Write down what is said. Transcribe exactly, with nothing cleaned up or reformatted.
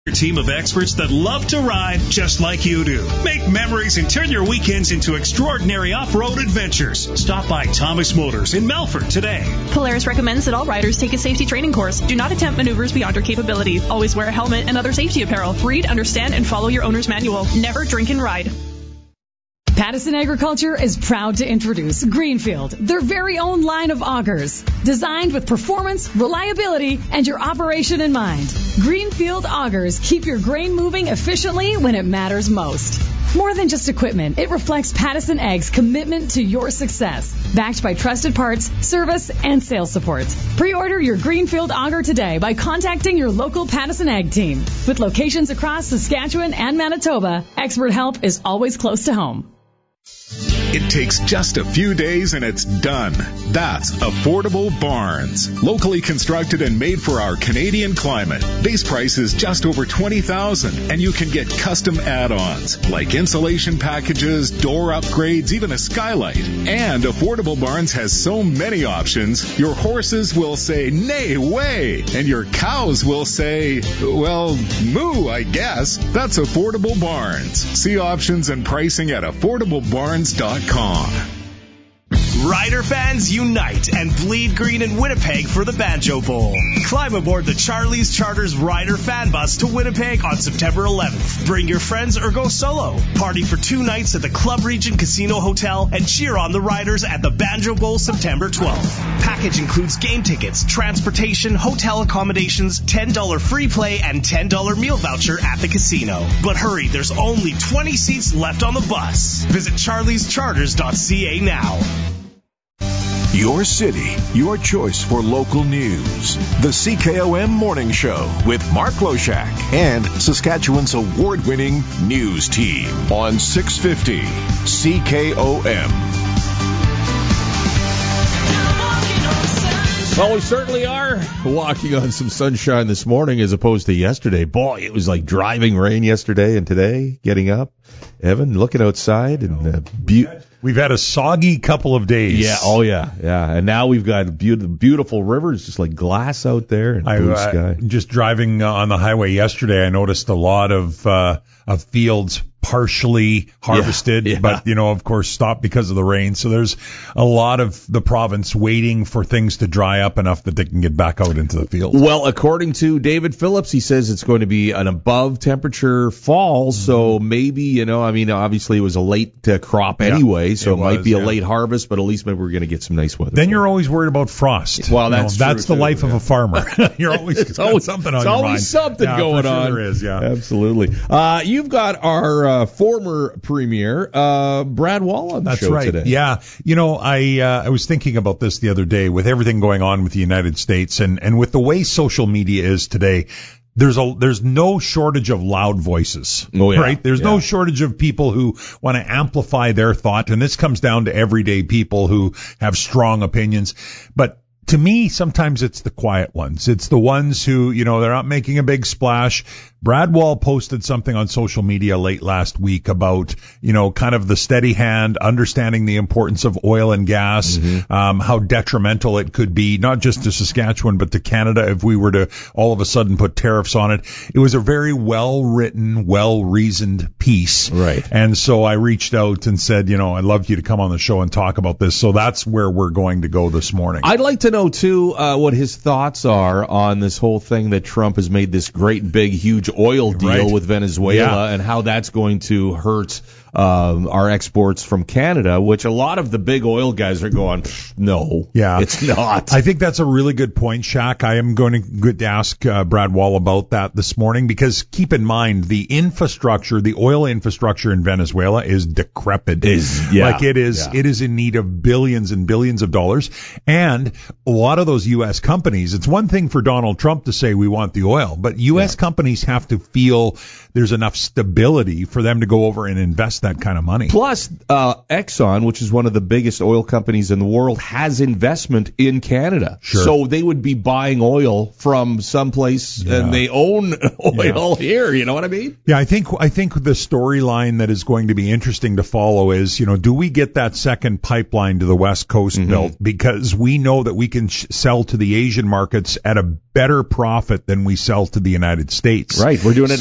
Your team of experts that love to ride just like you do. Make memories and turn your weekends into extraordinary off-road adventures. Stop by Thomas Motors in Melfort today. Polaris recommends that all riders take a safety training course. Do not attempt maneuvers beyond your capability. Always wear a helmet and other safety apparel. Read, understand, and follow your owner's manual. Never drink and ride. Pattison Agriculture is proud to introduce Greenfield, their very own line of augers, designed with performance, reliability, and your operation in mind. Greenfield augers keep your grain moving efficiently when it matters most. More than just equipment, it reflects Pattison Ag's commitment to your success, backed by trusted parts, service, and sales support. Pre-order your Greenfield auger today by contacting your local Pattison Ag team. With locations across Saskatchewan and Manitoba, expert help is always close to home. It takes just a few days and it's done. That's Affordable Barns. Locally constructed and made for our Canadian climate. Base price is just over twenty thousand dollars, and you can get custom add-ons like insulation packages, door upgrades, even a skylight. And Affordable Barns has so many options, your horses will say, nay, way, and your cows will say, well, moo, I guess. That's Affordable Barns. See options and pricing at affordable barns dot com. Rider fans unite and bleed green in Winnipeg for the Banjo Bowl. Climb aboard the Charlie's Charters Rider fan bus to Winnipeg on September eleventh. Bring your friends or go solo. Party for two nights at the Club Region Casino Hotel and cheer on the Riders at the Banjo Bowl September twelfth. Package includes game tickets, transportation, hotel accommodations, ten dollars free play, and ten dollars meal voucher at the casino. But hurry, there's only twenty seats left on the bus. Visit charlies charters dot c a now. Your city, your choice for local news. The C K O M Morning Show with Mark Loshak and Saskatchewan's award-winning news team on six fifty C K O M. Well, we certainly are walking on some sunshine this morning as opposed to yesterday. Boy, it was like driving rain yesterday and today, getting up. Evan, looking outside and uh, be- We've had a soggy couple of days. Yeah, oh yeah, yeah. And now we've got beautiful, beautiful rivers, just like glass out there and blue I, sky. Uh, just driving uh, on the highway yesterday, I noticed a lot of uh, of fields partially harvested, yeah, yeah. but, you know, of course, stopped because of the rain. So there's a lot of the province waiting for things to dry up enough that they can get back out into the field. Well, according to David Phillips, he says it's going to be an above temperature fall. So maybe, you know, I mean, obviously it was a late uh, crop anyway, yeah, so it, it might was, be a yeah. late harvest, but at least maybe we're going to get some nice weather. Then you're always worried about frost. Well, that's you know, that's true, the too, life yeah. of a farmer. You're always it's always something on it's your always mind. something yeah, going for sure on. There is, yeah, absolutely. Uh, you've got our uh, former premier, uh, Brad Wall on the That's show right. today. Yeah. You know, I uh, I was thinking about this the other day with everything going on with the United States and, and with the way social media is today. There's a there's no shortage of loud voices, oh, yeah. right? There's yeah. no shortage of people who want to amplify their thought, and this comes down to everyday people who have strong opinions. But to me, sometimes it's the quiet ones. It's the ones who, you know, they're not making a big splash. Brad Wall posted something on social media late last week about, you know, kind of the steady hand, understanding the importance of oil and gas, mm-hmm. um, how detrimental it could be, not just to Saskatchewan, but to Canada if we were to all of a sudden put tariffs on it. It was a very well-written, well-reasoned piece. Right. And so I reached out and said, you know, I'd love you to come on the show and talk about this. So that's where we're going to go this morning. I'd like to know, too, uh, what his thoughts are on this whole thing that Trump has made this great, big, huge oil deal right. with Venezuela yeah. and how that's going to hurt um, our exports from Canada, which a lot of the big oil guys are going, no, yeah. it's not. I think that's a really good point, Shaq. I am going to good ask uh, Brad Wall about that this morning because keep in mind the infrastructure, the oil infrastructure in Venezuela is decrepit. Is yeah, like it is, yeah. it is in need of billions and billions of dollars. And a lot of those U S companies, it's one thing for Donald Trump to say we want the oil, but U S yeah. companies have to feel there's enough stability for them to go over and invest that kind of money. Plus, uh, Exxon, which is one of the biggest oil companies in the world, has investment in Canada. Sure. So they would be buying oil from someplace yeah. and they own oil yeah. here. You know what I mean? Yeah, I think I think the storyline that is going to be interesting to follow is, you know, do we get that second pipeline to the West Coast mm-hmm. built? Because we know that we can can sh- sell to the Asian markets at a better profit than we sell to the United States. Right. We're doing it